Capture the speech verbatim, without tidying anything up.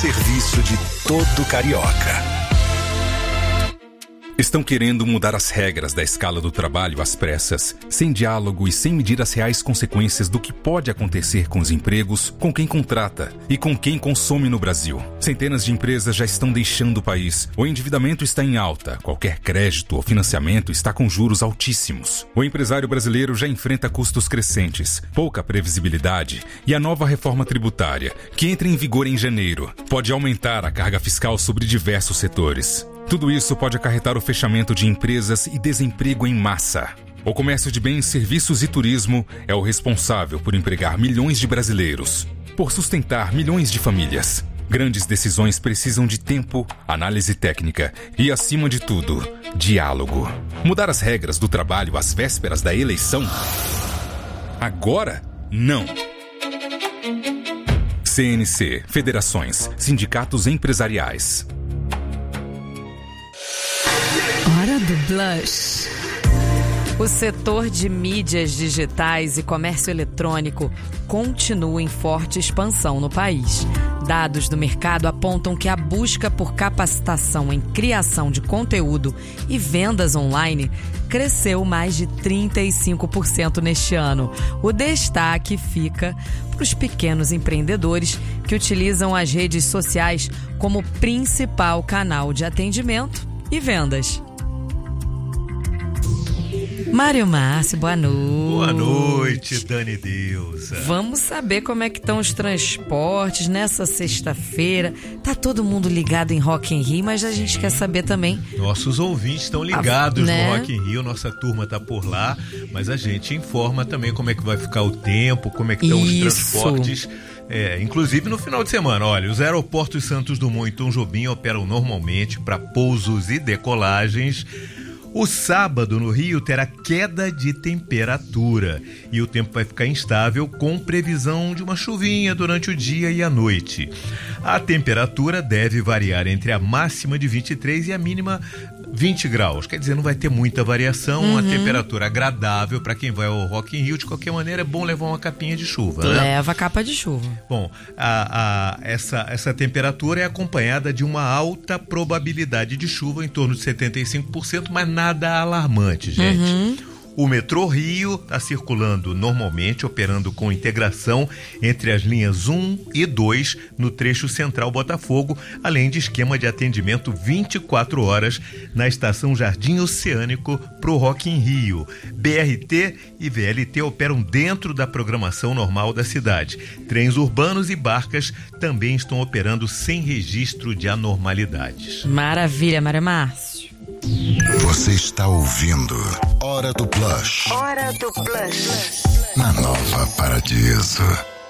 serviço de todo carioca. Estão querendo mudar as regras da escala do trabalho às pressas, sem diálogo e sem medir as reais consequências do que pode acontecer com os empregos, com quem contrata e com quem consome no Brasil. Centenas de empresas já estão deixando o país. O endividamento está em alta. Qualquer crédito ou financiamento está com juros altíssimos. O empresário brasileiro já enfrenta custos crescentes, pouca previsibilidade e a nova reforma tributária, que entra em vigor em janeiro, pode aumentar a carga fiscal sobre diversos setores. Tudo isso pode acarretar o fechamento de empresas e desemprego em massa. O comércio de bens, serviços e turismo é o responsável por empregar milhões de brasileiros, por sustentar milhões de famílias. Grandes decisões precisam de tempo, análise técnica e, acima de tudo, diálogo. Mudar as regras do trabalho às vésperas da eleição? Agora, não. C N C, federações, sindicatos empresariais. Hora do Blush. O setor de mídias digitais e comércio eletrônico continua em forte expansão no país. Dados do mercado apontam que a busca por capacitação em criação de conteúdo e vendas online cresceu mais de trinta e cinco por cento neste ano. O destaque fica para os pequenos empreendedores que utilizam as redes sociais como principal canal de atendimento e vendas. Mário Márcio, boa noite. Boa noite, Dani Deusa. Vamos saber como é que estão os transportes nessa sexta-feira. Tá todo mundo ligado em Rock in Rio, mas a gente quer saber também. Nossos ouvintes estão ligados, né? no Rock in Rio, nossa turma tá por lá, mas a gente informa também como é que vai ficar o tempo, como é que estão os transportes. É, inclusive no final de semana. Olha, os aeroportos Santos Dumont e Tom Jobim operam normalmente para pousos e decolagens. O sábado no Rio terá queda de temperatura e o tempo vai ficar instável, com previsão de uma chuvinha durante o dia e a noite. A temperatura deve variar entre a máxima de vinte e três e a mínima vinte graus. Quer dizer, não vai ter muita variação, uhum. Uma temperatura agradável para quem vai ao Rock in Rio. De qualquer maneira, é bom levar uma capinha de chuva, né? Leva a capa de chuva. Bom, a, a, essa, essa temperatura é acompanhada de uma alta probabilidade de chuva, em torno de setenta e cinco por cento, mas nada alarmante, gente. Uhum. O metrô Rio está circulando normalmente, operando com integração entre as linhas um e dois no trecho central Botafogo, além de esquema de atendimento vinte e quatro horas na estação Jardim Oceânico para o Rock in Rio. B R T e V L T operam dentro da programação normal da cidade. Trens urbanos e barcas também estão operando sem registro de anormalidades. Maravilha, Mário Márcio. Você está ouvindo Hora do Blush. Hora do Blush. Na Nova Paradiso.